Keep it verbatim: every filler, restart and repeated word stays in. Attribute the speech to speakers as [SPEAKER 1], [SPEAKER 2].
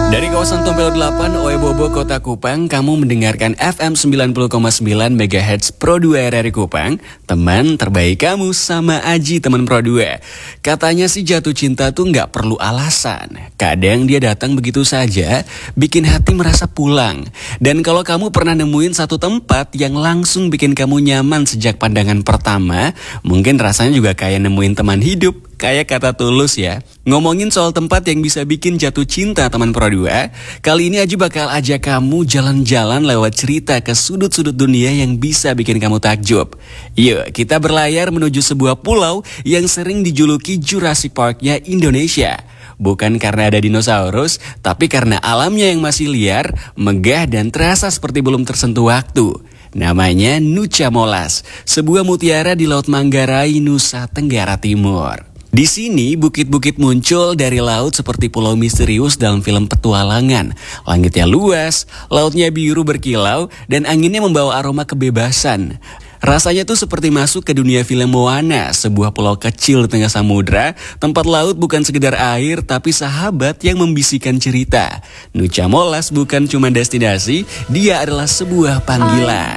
[SPEAKER 1] Dari kawasan Tompel delapan, Oebobo, Kota Kupang, kamu mendengarkan F M sembilan puluh koma sembilan MHz Pro dua R R I Kupang. Teman terbaik kamu sama Aji, teman Pro dua. Katanya sih jatuh cinta tuh nggak perlu alasan. Kadang dia datang begitu saja, bikin hati merasa pulang. Dan kalau kamu pernah nemuin satu tempat yang langsung bikin kamu nyaman sejak pandangan pertama, mungkin rasanya juga kayak nemuin teman hidup. Kayak kata Tulus ya. Ngomongin soal tempat yang bisa bikin jatuh cinta teman Pro dua, kali ini Aji bakal ajak kamu jalan-jalan lewat cerita ke sudut-sudut dunia yang bisa bikin kamu takjub. Yuk, kita berlayar menuju sebuah pulau yang sering dijuluki Jurassic Park-nya Indonesia. Bukan karena ada dinosaurus, tapi karena alamnya yang masih liar, megah dan terasa seperti belum tersentuh waktu. Namanya Nucha Molas, sebuah mutiara di Laut Manggarai, Nusa Tenggara Timur. Di sini bukit-bukit muncul dari laut seperti pulau misterius dalam film petualangan. Langitnya luas, lautnya biru berkilau, dan anginnya membawa aroma kebebasan. Rasanya tuh seperti masuk ke dunia film Moana, sebuah pulau kecil di tengah samudra. Tempat laut bukan sekedar air, tapi sahabat yang membisikkan cerita. Nucha Molas bukan cuma destinasi, dia adalah sebuah panggilan.